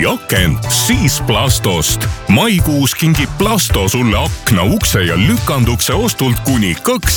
või akent, siis Plastost. Maikuus kingib Plasto sulle akna, ukse ja lükandukse ostult kuni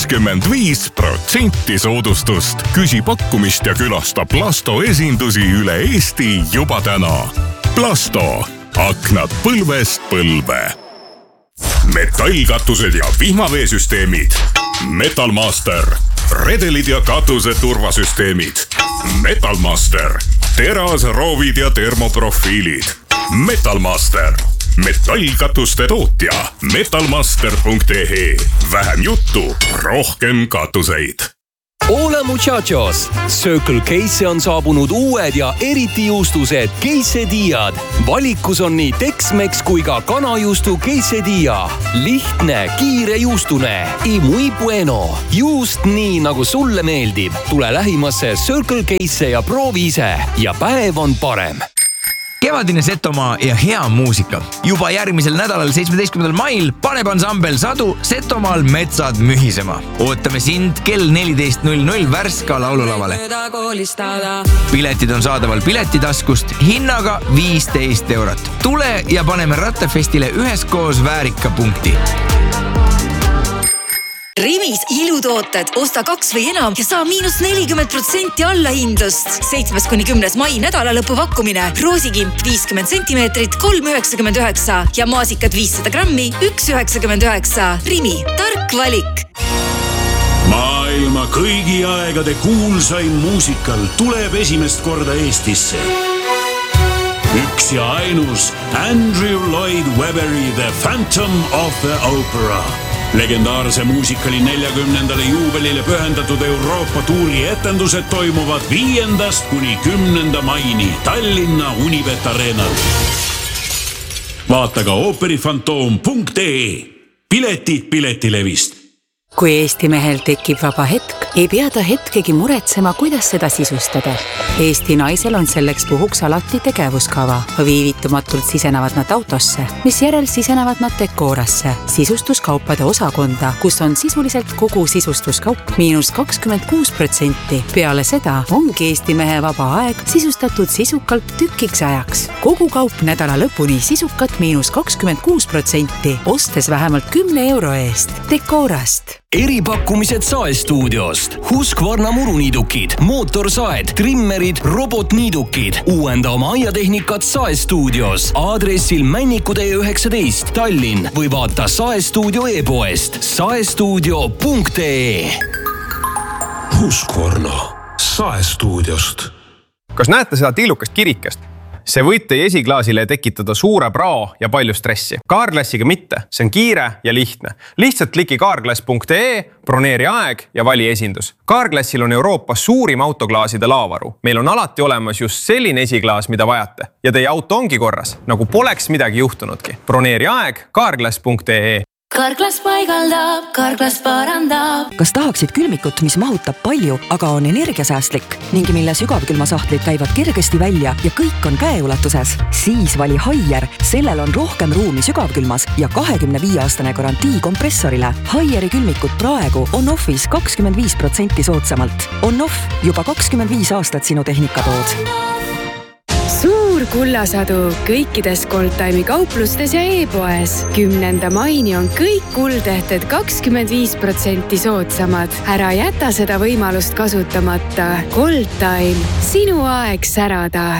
25% soodustust. Küsi pakkumist ja külasta Plasto esindusi üle Eesti juba täna. Plasto. Aknad põlvest põlve. Metallkatused ja vihmaveesüsteemid. Metalmaster. Redelid ja katuse turvasüsteemid. Metalmaster. Terasroovid ja termoprofiilid. Metalmaster. Metallkatuste tootja. Metalmaster.ee. Vähem juttu, rohkem katuseid. Hola muchachos! Circle K'sse on saabunud uued ja eriti juustused quesadillad. Valikus on nii Tex-Mex kui ka kanajuustu quesadilla. Lihtne, kiire juustune. Y muy bueno. Juust nii, nagu sulle meeldib. Tule lähimasse Circle K'sse ja proovi ise. Ja päev on parem. Kevadine Setomaa ja hea muusika. Juba järgmisel nädalal 17. mail paneb ansambel Sadu Setomaal metsad mühisema. Ootame sind kell 14.00 Värska laululavale. Piletid on saadaval piletitaskust hinnaga 15 €. Tule ja paneme Rattafestile üheskoos väärika punkti. Rimis ilutooted, osta 2 või enam ja saa -40% allahindlust. 7.–10. mai nädalalõpu pakkumine. Roosikimp 50 cm, 3,99 ja maasikad 500 grammi, 1,99. Rimi, tark valik. Maailma kõigi aegade kuulsaim muusikal tuleb esimest korda Eestisse. Üks ja ainus Andrew Lloyd Webberi The Phantom of the Opera. Legendaarse muusikali 40. juubelile pühendatud Euroopa tuuri etendused toimuvad 5. kuni 10. maini Tallinna Unibet Arenal. Vaata ka operifantoom.ee. Piletid Piletilevist. Kui Eesti mehel tekib vaba hetk, ei pea ta hetkegi muretsema, kuidas seda sisustada. Eesti naisel on selleks puhuks alati tegevuskava. Viivitumatult sisenevad nad autosse, mis järel sisenevad nad Decorasse, sisustuskaupade osakonda, kus on sisuliselt kogu sisustuskaup -26%. Peale seda ongi Eesti mehe vaba aeg sisustatud sisukalt tükiks ajaks. Kogu kaup nädala lõpuni sisukat -26%, ostes vähemalt 10 € eest. Decorast. Eripakkumised Saestuudiost. Husqvarna muruniidukid, mootorsaed, trimmerid, robotniidukid. Uuenda oma aiatehnikat Saestuudios. Aadressil Männiku tee 19 Tallinn või vaata Saestuudio e-poest saestuudio.ee. Husqvarna Saestuudiost. Kas näete seda tillukast kirikest? See võib teie esiklaasile tekitada suure prao ja palju stressi. Carglassiga mitte, see on kiire ja lihtne. Lihtsalt kliki carglass.ee, broneeri aeg ja vali esindus. Carglassil on Euroopas suurim autoklaaside laavaru. Meil on alati olemas just selline esiklaas, mida vajate. Ja teie auto ongi korras, nagu poleks midagi juhtunudki. Broneeri aeg carglass.ee. Carglass paigaldab, Carglass parandab. Kas tahaksid külmikut, mis mahutab palju, aga on energiasäästlik ning mille sügavkülmasahtlid käivad kergesti välja ja kõik on käeulatuses? Siis vali Haier. Sellel on rohkem ruumi sügavkülmas ja 25-aastane garantii kompressorile. Haieri külmikut praegu on offis 25% soodsamalt. On off juba 25 aastat sinu tehnikatood. Suur kullasadu kõikides Goldtime'i kauplustes ja e-poes. 10. maini on kõik kuldehted 25% soodsamad. Ära jäta seda võimalust kasutamata. Goldtime, sinu aeg särada.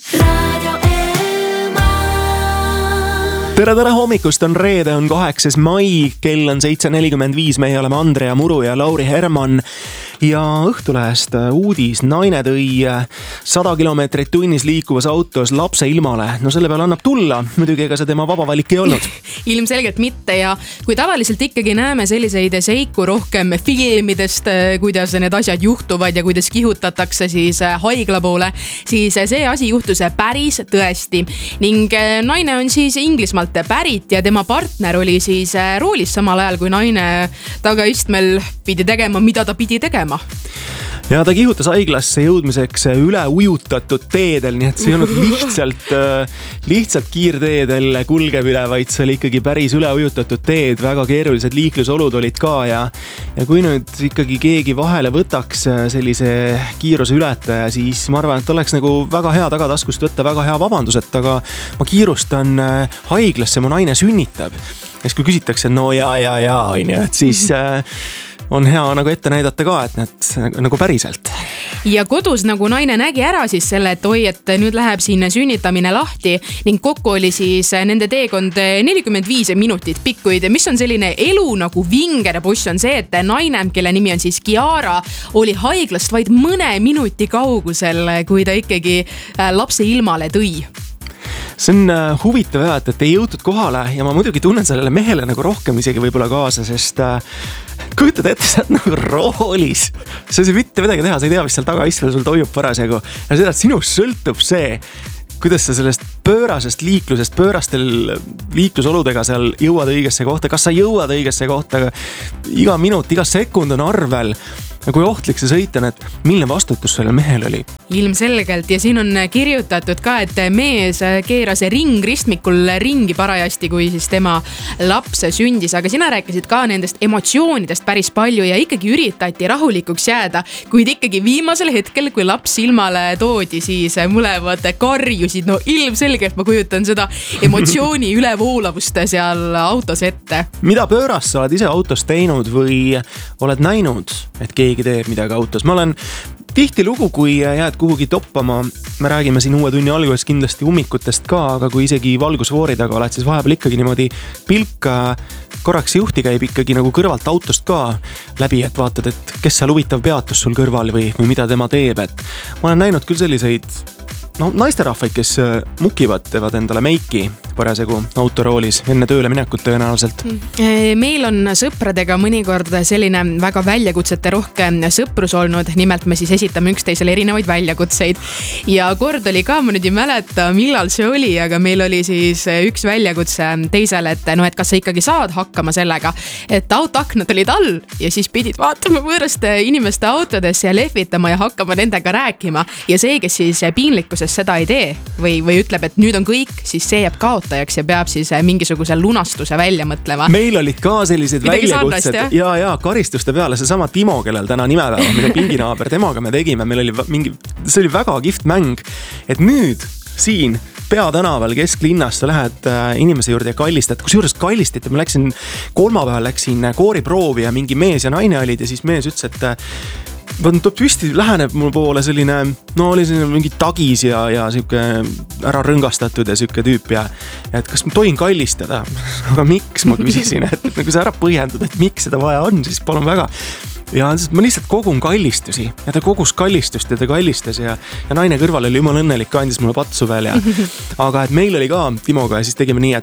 Tere hommikust, on reede, on 8. mai, kell on 7.45, meie oleme Andrea Muru ja Lauri Herman ja Õhtulehest uudis. Naine tõi 100 kilomeetrit tunnis liikuvas autos lapse ilmale. No selle peale annab tulla, muidugi ega see tema vaba valik ei olnud. Ilmselgelt mitte ja kui tavaliselt ikkagi näeme selliseid seiku rohkem filmidest, kuidas need asjad juhtuvad ja kuidas kihutatakse siis haigla poole, siis see asi juhtus päris tõesti ning naine on siis Inglismaalt pärit ja tema partner oli siis roolis samal ajal, kui naine tagaistmel pidi tegema, mida ta pidi tegema. ja ta kihutas haiglasse jõudmiseks üle ujutatud teedel, nii et see ei olnud lihtsalt kiirteedel kulgeb üle, vaid see oli ikkagi päris üle ujutatud teed, väga keerulised liiklusolud olid ka ja kui nüüd ikkagi keegi vahele võtaks sellise kiiruse ületaja, siis ma arvan, et oleks nagu väga hea tagataskust võtta väga hea vabandus, et aga ma kiirustan haiglasse, mu naine sünnitab. Ja kui küsitakse, no ja, et siis on hea nagu ette näidata ka, et need nagu päriselt. Ja kodus nagu naine nägi ära siis selle, et oi, et nüüd läheb siin sünnitamine lahti ning kokku oli siis nende teekond 45 minutit pikkuid. Mis on selline elu nagu vinger buss on see, et naine, kelle nimi on siis Kiara, oli haiglast vaid mõne minuti kaugusel, kui ta ikkagi lapse ilmale tõi. See on huvitav jah, et ei jõutud kohale ja ma muidugi tunnen sellele mehele nagu rohkem isegi võib-olla kaasa, sest kujutad ette, sa oled nagu roolis. Sa ei saa mitte midagi teha, sa ei tea, mis seal tagaistvel sul toimub parasjagu. Ja seda, et sinust sõltub see, kuidas sa sellest pöörasest liiklusest, pöörastel liiklusoludega seal jõuad õigesse kohta, kas sa jõuad õigesse kohta, iga minut, iga sekund on arvel. Ja kui ohtlik see sõit on, et milline vastutus sellel mehel oli? Ilmselgelt ja siin on kirjutatud ka, et mees keeras ringristmikul ringi parajasti, kui siis tema laps sündis. Aga sina rääkisid ka nendest emotsioonidest päris palju ja ikkagi üritati rahulikuks jääda. Kuid ikkagi viimasel hetkel, kui laps ilmale toodi, siis mõlemad karjusid. No ilmselgelt ma kujutan seda emotsiooni ülevoolavust seal autos ette. Mida pöörast sa oled ise autos teinud või oled näinud, et keegi teeb midagi autos? Ma olen tihti lugu, kui jääd kuhugi toppama, me räägime siin uue tunni alguses kindlasti ummikutest ka, aga kui isegi valgusfoori taga oled, siis vahepeal ikkagi niimoodi pilk korraks juhti käib ikkagi nagu kõrvalt autost ka läbi, et vaatad, et kes seal huvitav peatus sul kõrval või mida tema teeb, et ma olen näinud küll selliseid naisterahvaid, kes mukivad, teevad endale meiki parasjagu autoroolis enne tööle minekut tõenäoliselt. Meil on sõpradega mõnikord selline väga väljakutsete rohke sõprus olnud, nimelt me siis esitame üksteisele erinevaid väljakutseid ja kord oli ka, ma nüüd ei mäleta, millal see oli, aga meil oli siis üks väljakutse teisele, et et kas sa ikkagi saad hakkama sellega, et autoaknad olid all ja siis pidid vaatama võõraste inimeste autodesse ja lehvitama ja hakkama nendega rääkima ja see, kes siis piinlikkus seda ei tee või ütleb, et nüüd on kõik, siis see jääb kaotajaks ja peab siis mingisuguse lunastuse välja mõtlema. Meil olid ka sellised väljakutsed ja karistuste peale seesama Timo, kellel täna nimepäeva, mida pinginaaber, temaga me tegime, meil oli see oli väga kihvt mäng, et nüüd siin peatänaval kesklinnas sa lähed inimese juurde ja kallistad, kusjuures kallistad, ma kolmapäeval läksin kooriproovi ja mingi mees ja naine olid ja siis mees ütles, et püsti läheneb mul poole selline, oli selline mingi tagis ja siuke ära rõngastatud ja siuke tüüp ja et kas ma tohin kallistada, aga miks ma küsisin, et kui sa ära põhjendad, et miks seda vaja on, siis palun väga. Ja ma lihtsalt kogun kallistusi ja ta kogus kallistust ja ta kallistas ja naine kõrval oli jumal õnnelik, andis mulle patsu veel aga et meil oli ka Timoga ja siis tegime nii,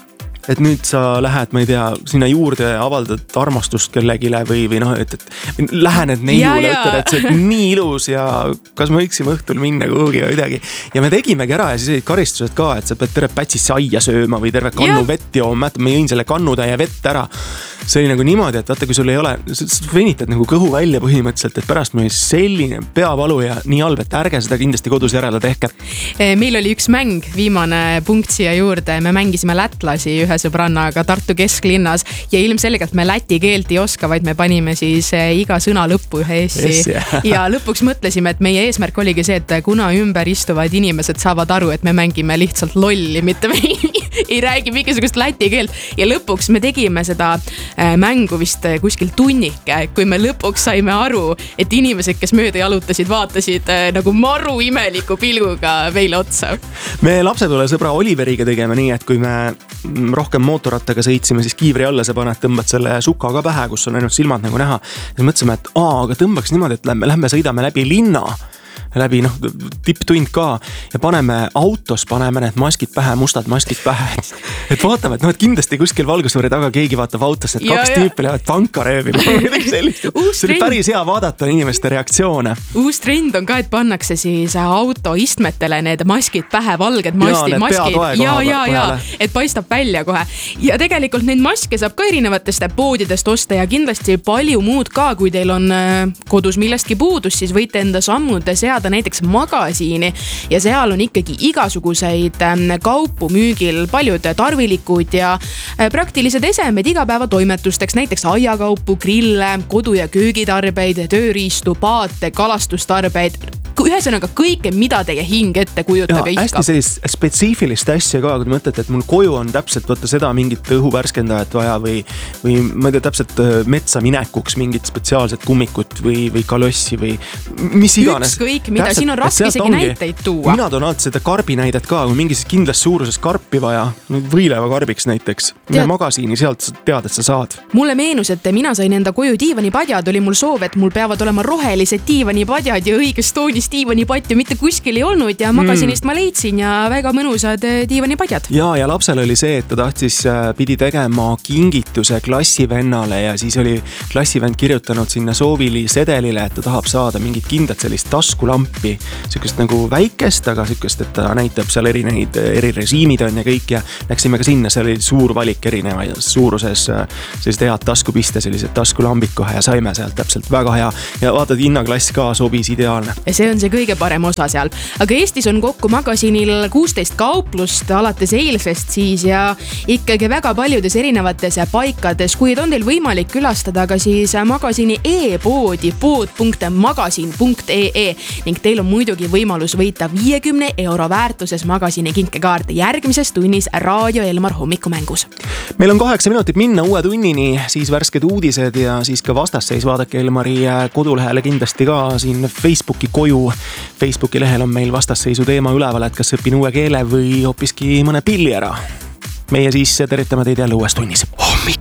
et nüüd sa lähed, ma ei tea, sinna juurde avaldad armastust kellegile või et lähened neiule, ütled, et see on nii ilus ja kas me võiksime õhtul minna kuhugi või midagi. Ja me tegimegi ära ja siis olid karistused ka, et sa pead terve pätsis saia sööma või terve kannu vett jooma, ma jõin selle kannutäie vett ära. See oli nagu niimoodi, et vaata, kui sul ei ole, sa venitad nagu kõhu välja põhimõtteliselt, et pärast meil selline peavalu ja nii halb, et ärge seda kindlasti kodus järele tehke. Meil oli üks mäng, viimane punkt siia juurde, me mängisime lätlasi ühe sõbrannaga Tartu kesklinnas ja ilmselgelt me läti keelt ei oska, vaid me panime siis iga sõna lõppu ühe essi ja lõpuks mõtlesime, et meie eesmärk oligi see, et kuna ümber istuvad inimesed saavad aru, et me mängime lihtsalt lolli, mitte me ei räägi mingisugust läti keelt ja lõpuks me tegime seda mängu vist kuskil tunnike, kui me lõpuks saime aru, et inimesed, kes mööda jalutasid, vaatasid nagu maru imeliku pilguga meile otsa. Me lapsepõlve sõbra Oliveriga tegime nii, et kui me rohkem mootorrattaga sõitsime, siis kiivri alla sa paned, tõmbad selle suka ka pähe, kus on ainult silmad nagu näha. Ja mõtlesime, et aga tõmbaks niimoodi, et lähme sõidame läbi linna läbi tipptund ka ja paneme autos, paneme need maskid pähe, mustad maskid pähe. Et vaatame, et kindlasti kuskil valgusfoori taga keegi vaatab autosse, et kaks tüüpi lähevad panka röövima. See oli päris hea vaadata inimeste reaktsioone. Uus trend on ka, et pannakse siis auto istmetele need maskid pähe, valged maskid, et paistab välja kohe. Ja tegelikult neid maske saab ka erinevatest poodidest osta ja kindlasti palju muud ka, kui teil on kodus millestki puudus, siis võite enda sammude seada näiteks magasiini ja seal on ikkagi igasuguseid kaupu müügil, paljud tarvilikud ja praktilised esemed igapäevatoimetusteks, näiteks aiakaupu, grille, kodu- ja köögitarbeid, tööriistu, paate, kalastustarbeid, ühesõnaga kõike, mida teie hing ette kujutab ja hästi sellist spetsiifilist asja ka, kui te mõtlete, et mul koju on täpselt seda mingit õhuvärskendajat vaja või ma ei tea täpselt metsa minekuks mingit spetsiaalset kummikut või kalossi või mis iganes. Ükskõik mida, siin on raske isegi näiteid tuua. Mina toon alati seda karbi näidet ka, kui mingis kindlas suuruses karpi vaja, võileva karbiks näiteks. Magasiini sealt tead, et sa saad. Mulle meenus, et mina sain enda koju diivanipadjad, oli mul soov, et mul peavad olema rohelised diivanipadjad ja õiges toonis diivanipatju mitte kuskil ei olnud ja magasinist ma leidsin ja väga mõnusad diivanipadjad. Ja lapsel oli see, et ta pidi tegema kingituse klassivennale ja siis oli klassivend kirjutanud sinna soovili sedelile, et ta tahab saada mingit kindlat sellist taskulampi, sükest nagu väikest, aga sükest, et ta näitab seal eri režiimid on ja kõik ja läksime ka sinna, seal oli suur valik erinevaid suuruses sellised head taskupiste, sellised taskulambid kohe ja saime sealt täpselt väga hea ja vaatad, hinnaklass ka sobis ideaalne. See on see kõige parem osa seal. Aga Eestis on kokku magasiinil 16 kauplust alates eilsest siis ja ikkagi väga paljudes erinevates paikades, kuid on teil võimalik külastada ka siis magasiini e-poodi pood.magasin.ee ning teil on muidugi võimalus võita 50 € väärtuses magasiini kinkekaart järgmises tunnis Raadio Elmar hommikumängus. Meil on 8 minutit minna uue tunnini, siis värsked uudised ja siis ka vastasseis vaadake Elmari kodulehele kindlasti ka siin Facebooki koju. Facebooki lehel on meil vastasseisu teema üleval, et kas õpin uue keele või hoopiski mõne pilli ära. Meie siis tervitame teid jälle uues tunnis.